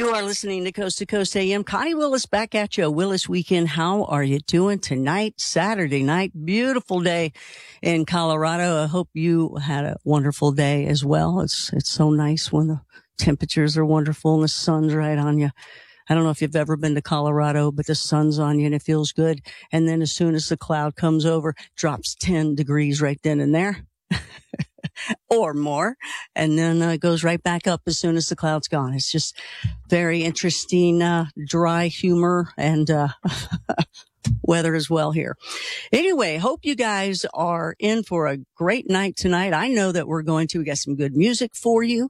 You are listening to Coast AM. Connie Willis back at you. Willis Weekend. How are you doing tonight? Saturday night. Beautiful day in Colorado. I hope you had a wonderful day as well. It's so nice when the temperatures are wonderful and the sun's right on you. I don't know if you've ever been to Colorado, but the sun's on you and it feels good. And then as soon as the cloud comes over, drops 10 degrees right then and there. Or more, and then goes right back up as soon as the cloud's gone. It's just very interesting, dry humor and weather as well here. Anyway, hope you guys are in for a great night tonight. I know that we got some good music for you.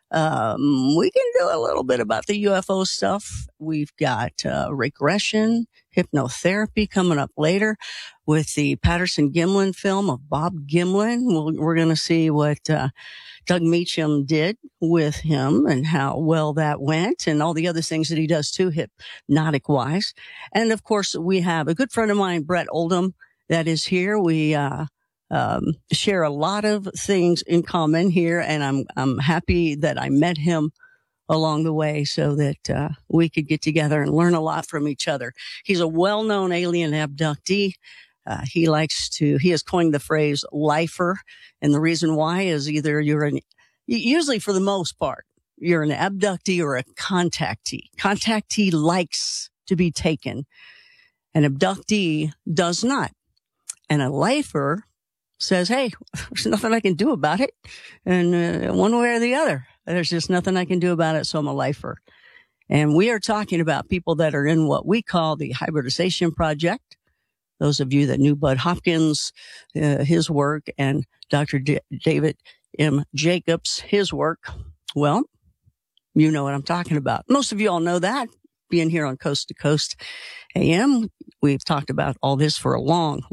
We can do a little bit about the UFO stuff. We've got regression, hypnotherapy coming up later with the Patterson-Gimlin film of Bob Gimlin. We're going to see what Doug Meacham did with him and how well that went and all the other things that he does too, hypnotic-wise. And, of course, we have a good friend of mine, Brett Oldham, that is here. We share a lot of things in common here, and I'm happy that I met him along the way so that we could get together and learn a lot from each other. He's a well-known alien abductee. He has coined the phrase lifer. And the reason why is either usually for the most part, you're an abductee or a contactee. Contactee likes to be taken. An abductee does not. And a lifer says, hey, there's nothing I can do about it. And one way or the other, there's just nothing I can do about it. So I'm a lifer. And we are talking about people that are in what we call the hybridization project. Those of you that knew Bud Hopkins, his work, and Dr. David M. Jacobs, his work, well, you know what I'm talking about. Most of you all know that, being here on Coast to Coast AM. We've talked about all this for a long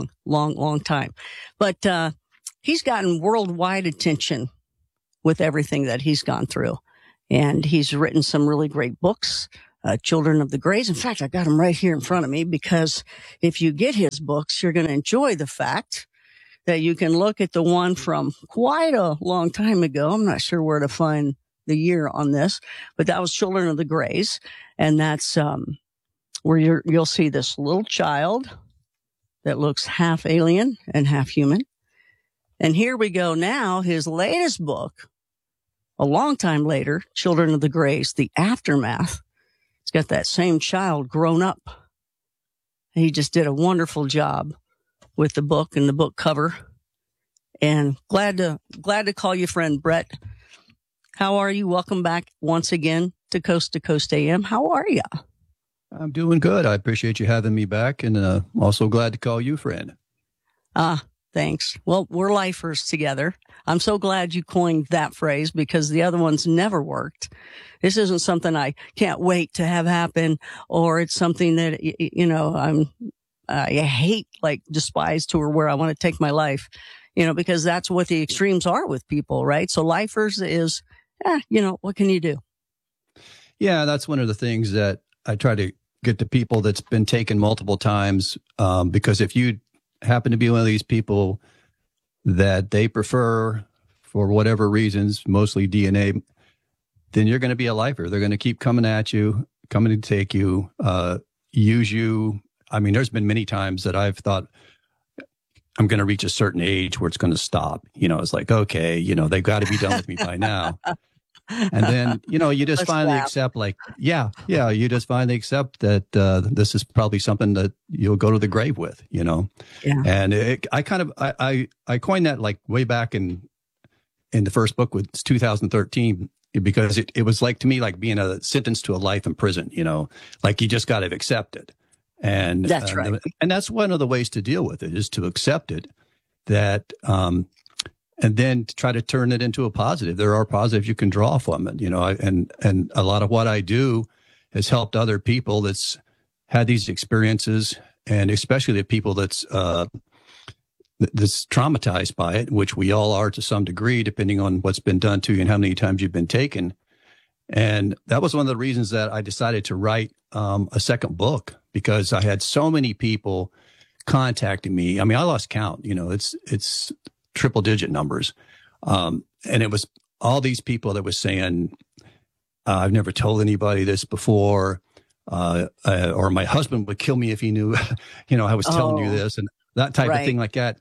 time. But he's gotten worldwide attention with everything that he's gone through. And he's written some really great books. Children of the Greys. In fact, I got them right here in front of me because if you get his books, you're going to enjoy the fact that you can look at the one from quite a long time ago. I'm not sure where to find the year on this, but that was Children of the Greys. And that's where you'll see this little child that looks half alien and half human. And here we go now, his latest book, a long time later, Children of the Greys, The Aftermath. It's got that same child grown up. He just did a wonderful job with the book and the book cover. And glad to call you friend, Brett. How are you? Welcome back once again to Coast AM. How are you? I'm doing good. I appreciate you having me back, and also glad to call you friend. Thanks. Well, we're lifers together. I'm so glad you coined that phrase because the other ones never worked. This isn't something I can't wait to have happen, or it's something that, I hate, despise to or where I want to take my life, because that's what the extremes are with people, right? So lifers is, what can you do? Yeah, that's one of the things that I try to get to people that's been taken multiple times, because if you happen to be one of these people that they prefer for whatever reasons, mostly DNA, then you're going to be a lifer. They're going to keep coming at you, coming to take you, use you. I mean, there's been many times that I've thought I'm going to reach a certain age where it's going to stop. It's like, okay, they've got to be done with me by now. And then, you just finally accept you just finally accept that this is probably something that you'll go to the grave with, Yeah. And I coined that way back in the first book with 2013, because it was to me like being sentenced to a life in prison, you just got to accept it. And that's right. And that's one of the ways to deal with it is to accept it, that, and then to try to turn it into a positive. There are positives you can draw from it, and a lot of what I do has helped other people that's had these experiences, and especially the people that's traumatized by it, which we all are to some degree, depending on what's been done to you and how many times you've been taken. And that was one of the reasons that I decided to write a second book, because I had so many people contacting me. I mean, I lost count, it's triple digit numbers. And it was all these people that was saying, I've never told anybody this before. Or my husband would kill me if he knew, I was telling you this, and that type of thing like that.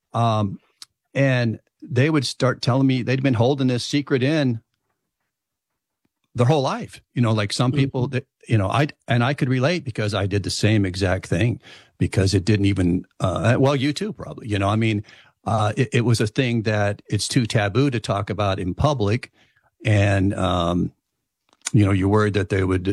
And they would start telling me they'd been holding this secret in their whole life. Like some people that, I could relate because I did the same exact thing, because it didn't even, you too, probably, it was a thing that it's too taboo to talk about in public. And, you're worried that they would,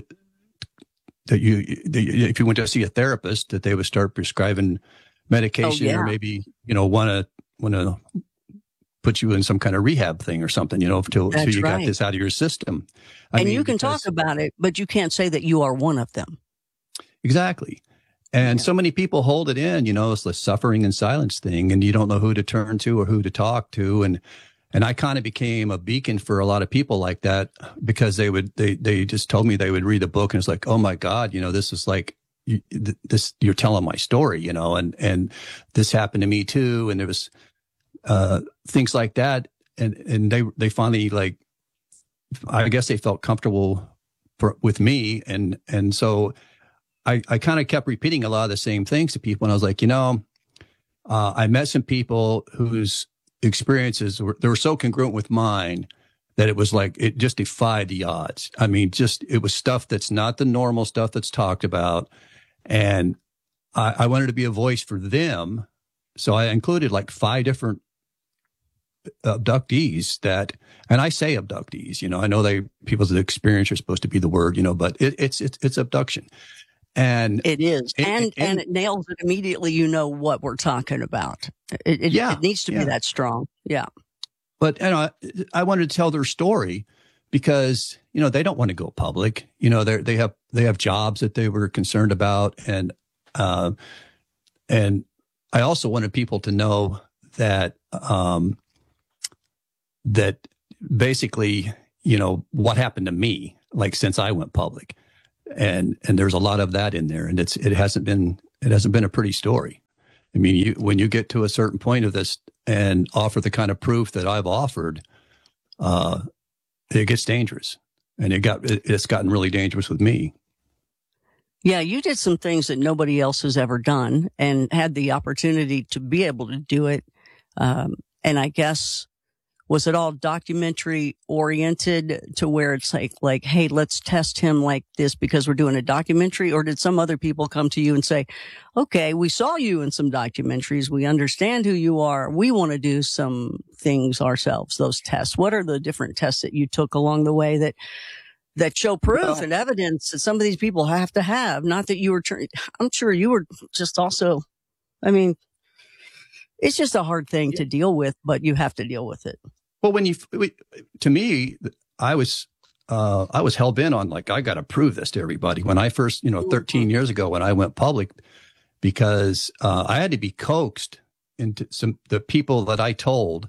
if you went to see a therapist, that they would start prescribing medication, or maybe, want to put you in some kind of rehab thing or something, until you got this out of your system. You can talk about it, but you can't say that you are one of them. Exactly. And so many people hold it in, it's the suffering and silence thing, and you don't know who to turn to or who to talk to. And I kind of became a beacon for a lot of people like that, because they just told me they would read a book and it's like, oh my God, this is like, you're telling my story, and this happened to me too. And there was, things like that. And they finally, like, I guess they felt comfortable with me. And so I kind of kept repeating a lot of the same things to people. And I was like, I met some people whose experiences were so congruent with mine that it was like, it just defied the odds. I mean, it was stuff that's not the normal stuff that's talked about. And I wanted to be a voice for them. So I included like 5 different abductees and I say abductees, I know people's experience are supposed to be the word, but it's abduction. And it is. And it nails it immediately. What we're talking about. It needs to be that strong. Yeah. But, I wanted to tell their story because, they don't want to go public. They have jobs that they were concerned about. And I also wanted people to know that, that basically, what happened to me, like, since I went public. And there's a lot of that in there, and it hasn't been a pretty story. I mean, when you get to a certain point of this and offer the kind of proof that I've offered, it gets dangerous, and it's gotten really dangerous with me. Yeah, you did some things that nobody else has ever done, and had the opportunity to be able to do it. And I guess, was it all documentary oriented to where it's like, hey, let's test him like this because we're doing a documentary? Or did some other people come to you and say, okay, we saw you in some documentaries. We understand who you are. We want to do some things ourselves, those tests. What are the different tests that you took along the way that show proof and evidence that some of these people have to have? Not that you were I'm sure you were just also, it's just a hard thing to deal with, but you have to deal with it. Well, to me, I was hell bent on, like, I got to prove this to everybody. When I first, 13 years ago, when I went public, because I had to be coaxed into the people that I told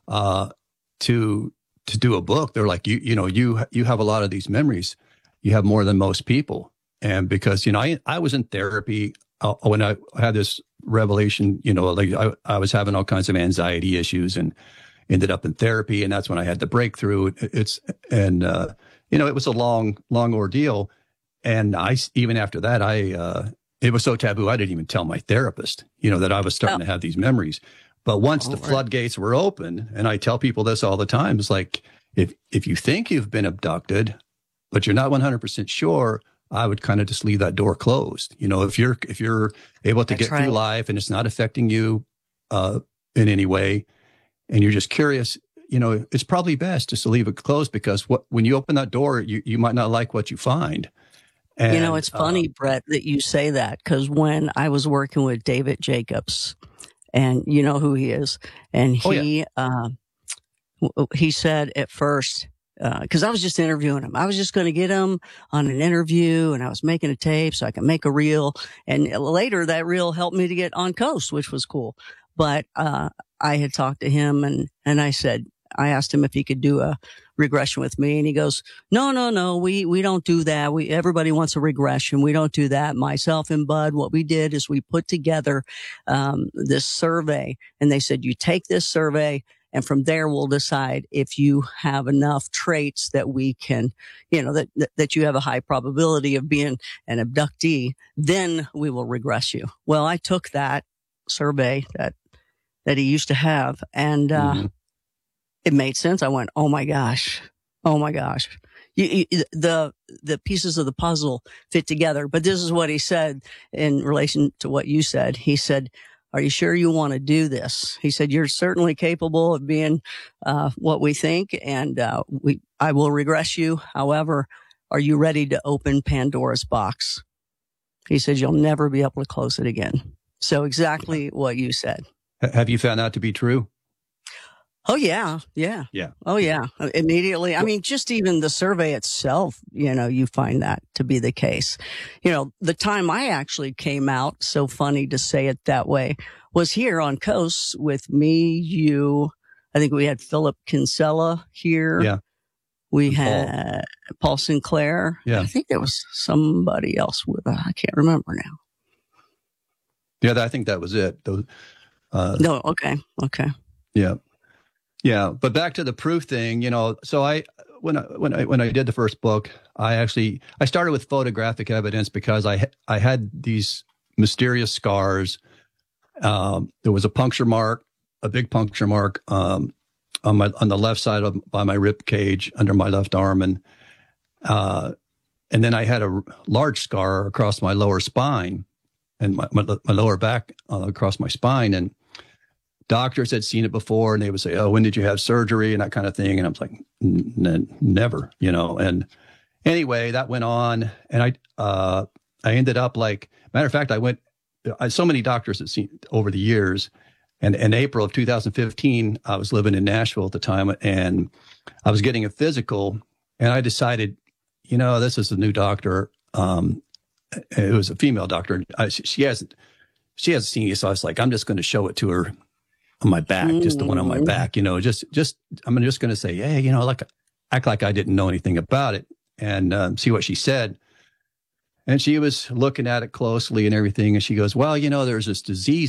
to do a book. They're like, you have a lot of these memories. You have more than most people. And because, I was in therapy when I had this revelation, like I was having all kinds of anxiety issues and ended up in therapy. And that's when I had the breakthrough. It was a long ordeal. And even after that, it was so taboo. I didn't even tell my therapist, that I was starting to have these memories. But once the floodgates were open, and I tell people this all the time, it's like, if you think you've been abducted, but you're not 100% sure, I would kind of just leave that door closed. If you're able to get through life and it's not affecting you in any way, and you're just curious, it's probably best just to leave it closed, because when you open that door, you might not like what you find. And, it's funny, Brett, that you say that, because when I was working with David Jacobs, and you know who he is, and he said at first, because I was just interviewing him. I was just going to get him on an interview, and I was making a tape so I could make a reel. And later that reel helped me to get on Coast, which was cool. But I had talked to him, and I asked him if he could do a regression with me, and he goes, no, we don't do that. Everybody wants a regression. We don't do that. Myself and Bud, what we did is we put together this survey, and they said, you take this survey And from there, we'll decide if you have enough traits that we can, that you have a high probability of being an abductee. Then we will regress you. Well, I took that survey that he used to have, and it made sense. I went, oh my gosh. The pieces of the puzzle fit together. But this is what he said in relation to what you said. He said, are you sure you want to do this? He said, you're certainly capable of being what we think, and I will regress you. However, are you ready to open Pandora's box? He said, you'll never be able to close it again. So exactly what you said. Have you found that to be true? Oh, yeah. Oh, yeah. Immediately. I mean, just even the survey itself, you find that to be the case. The time I actually came out, so funny to say it that way, was here on Coast with me, you. I think we had Philip Kinsella here. Yeah. We had Paul Sinclair. Yeah. I think there was somebody else with, I can't remember now. Yeah, I think that was it. No, okay. Yeah. Yeah, but back to the proof thing, so when I did the first book, I started with photographic evidence because I had these mysterious scars. There was a puncture mark, a big puncture mark on the left side by my rib cage under my left arm, and then I had a large scar across my lower spine and my lower back across my spine, and doctors had seen it before, and they would say, "Oh, when did you have surgery?" and that kind of thing. And I was like, "Never," And anyway, that went on, and I ended up matter of fact, so many doctors had seen over the years, and in April of 2015, I was living in Nashville at the time, and I was getting a physical, and I decided, this is a new doctor. It was a female doctor. She hasn't seen it, so I was like, I'm just going to show it to her on my back, just the one on my back, I'm just going to say, hey, act like I didn't know anything about it, and see what she said. And she was looking at it closely and everything. And she goes, well, there's this disease